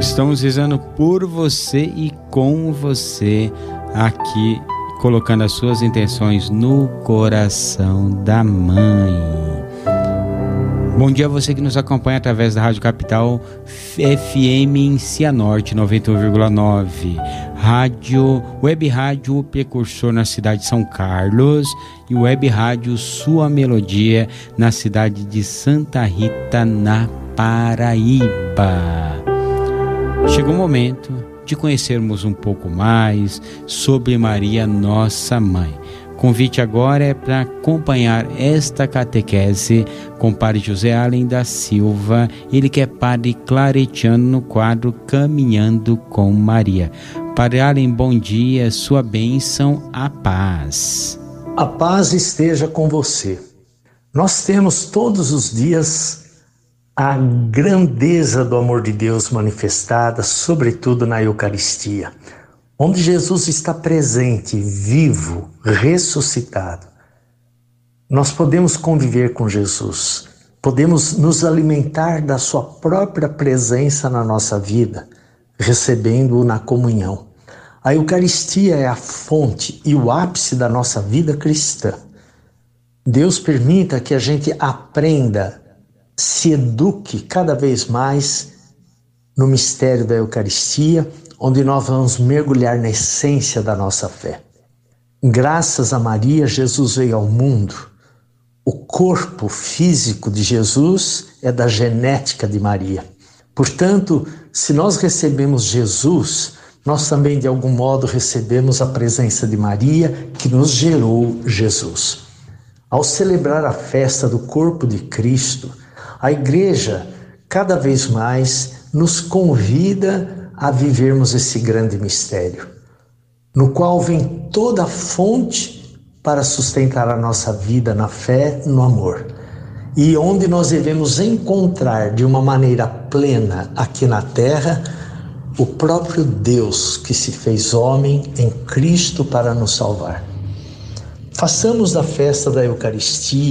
Estamos rezando por você e com você aqui, colocando as suas intenções no coração da Mãe. Bom dia a você que nos acompanha através da Rádio Capital FM em Cianorte 91,9, Web Rádio Precursor na cidade de São Carlos e Web Rádio Sua Melodia na cidade de Santa Rita, na Paraíba. Chegou o momento de conhecermos um pouco mais sobre Maria, nossa Mãe. O convite agora é para acompanhar esta catequese com o Padre José Allen da Silva, ele que é padre claretiano no quadro Caminhando com Maria. Padre Allen, bom dia, sua bênção, a paz. A paz esteja com você. Nós temos todos os dias a grandeza do amor de Deus manifestada, sobretudo na Eucaristia, onde Jesus está presente, vivo, ressuscitado. Nós podemos conviver com Jesus, podemos nos alimentar da sua própria presença na nossa vida, recebendo-o na comunhão. A Eucaristia é a fonte e o ápice da nossa vida cristã. Deus permita que a gente aprenda, se eduque cada vez mais no mistério da Eucaristia, onde nós vamos mergulhar na essência da nossa fé. Graças a Maria, Jesus veio ao mundo. O corpo físico de Jesus é da genética de Maria. Portanto, se nós recebemos Jesus, nós também de algum modo recebemos a presença de Maria, que nos gerou Jesus. Ao celebrar a festa do corpo de Cristo, a Igreja cada vez mais nos convida a vivermos esse grande mistério, no qual vem toda a fonte para sustentar a nossa vida na fé, no amor, e onde nós devemos encontrar de uma maneira plena aqui na terra o próprio Deus que se fez homem em Cristo para nos salvar. Façamos da festa da Eucaristia